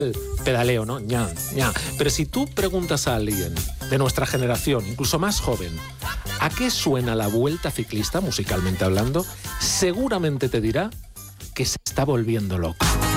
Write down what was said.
pedaleo, ¿no? Ña, ña. Pero si tú preguntas a alguien de nuestra generación, incluso más joven, ¿a qué suena la Vuelta Ciclista, musicalmente hablando? Seguramente te dirá que se está volviendo loco.